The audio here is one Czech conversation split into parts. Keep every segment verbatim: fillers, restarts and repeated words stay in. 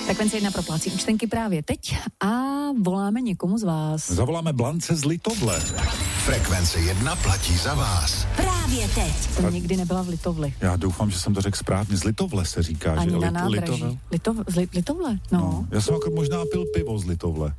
Frekvence jedna proplácí účtenky právě teď a voláme někomu z vás. Zavoláme Blance z Litovle. Frekvence jedna platí za vás. Právě teď. Jsem nikdy nebyla v Litovli. Já doufám, že jsem to řekl správně. Z Litovle se říká, Ani že? na Lit- nádraží. Litovle? Litov, z Li- Litovle? No. no. Já jsem jako možná pil pivo z Litovle.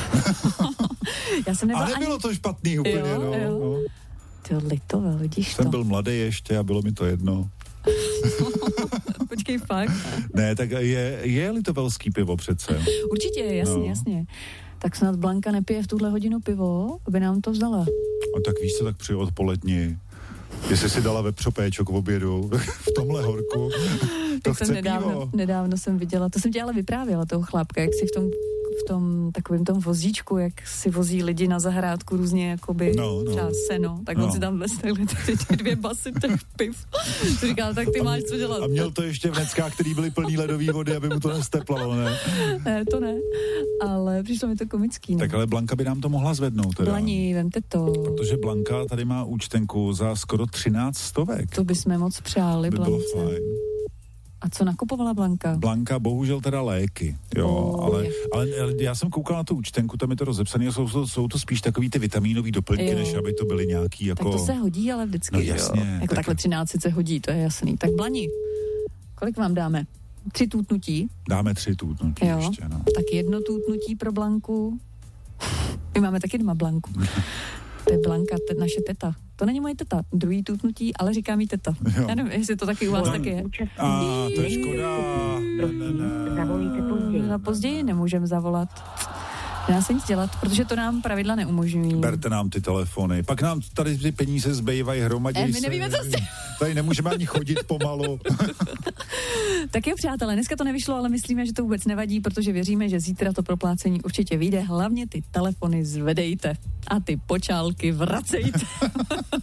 Já jsem nebyla A nebylo ani... to špatný úplně, jo, no. Jo. no. Ty Litové, vidíš Jsem to? byl mladý ještě a bylo mi to jedno. Počkej, fakt. Ne, tak je, je litovelský pivo přece. Určitě, jasně, No. jasně. Tak snad Blanka nepije v tuhle hodinu pivo, aby nám to vzdala. A tak víš co, tak při odpoledni, jestli si dala vepřopéčo k obědu v tomhle horku, to Tak jsem chce nedávno, pivo. nedávno jsem viděla, to jsem ti ale vyprávěla, toho chlápka, jak si v tom, v tom takovém tom vozíčku, jak si vozí lidi na zahrádku různě, jakoby No, no. třeba seno, tak No. on si tam vez takhle ty, ty dvě basy těch piv. To říká, tak ty máš co dělat. A měl to ještě v neckách, který byly plný ledové vody, aby mu to nesteplalo, ne? Ne, to ne, ale přišlo mi to komický. Ne? Tak ale Blanka by nám to mohla zvednout teda. Blani, vemte to. Protože Blanka tady má účtenku za skoro třináct stovek. To bychom moc přáli, by bylo Blance. fajn. A co nakupovala Blanka? Blanka, bohužel teda léky, jo, Oh, ale, je. ale, ale já jsem koukal na tu účtenku, tam je to rozepsané, jsou, jsou, jsou to spíš takový ty vitaminové doplňky, Jo. než aby to byly nějaký jako... Tak to se hodí, ale vždycky, No že jo. jasně, Jako tak- takhle třináct se hodí, to je jasný. Tak Blani, kolik vám dáme? Tři tůtnutí? Dáme tři tůtnutí Jo. ještě, no. Tak jedno tůtnutí pro Blanku. My máme taky doma Blanku. To je Blanka, te, naše teta. To není moje teta, druhý tůtnutí, ale říká mi teta. Jo. Já nevím, jestli to taky u vás No. taky je. A to je škoda. Ne, ne, ne. Zavolejte později. No, později nemůžeme zavolat. Nedá se nic dělat, protože to nám pravidla neumožňují. Berte nám ty telefony, pak nám tady ty peníze zbývají, hromadí Eh, my se. nevíme, co jste- Tady nemůžeme ani chodit pomalu. Tak jo, přátelé, dneska to nevyšlo, ale myslíme, že to vůbec nevadí, protože věříme, že zítra to proplácení určitě vyjde. Hlavně ty telefony zvedejte a ty počálky vracejte.